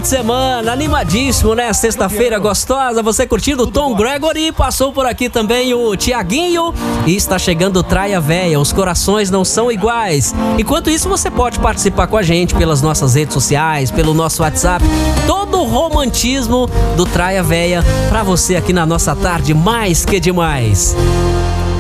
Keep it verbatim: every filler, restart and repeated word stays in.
de semana, animadíssimo, né? Sexta-feira gostosa, você curtindo o Tom Gregory, passou por aqui também o Tiaguinho e está chegando o Traia Véia, os corações não são iguais. Enquanto isso, você pode participar com a gente pelas nossas redes sociais, pelo nosso WhatsApp, todo o romantismo do Traia Véia pra você aqui na nossa tarde mais que demais.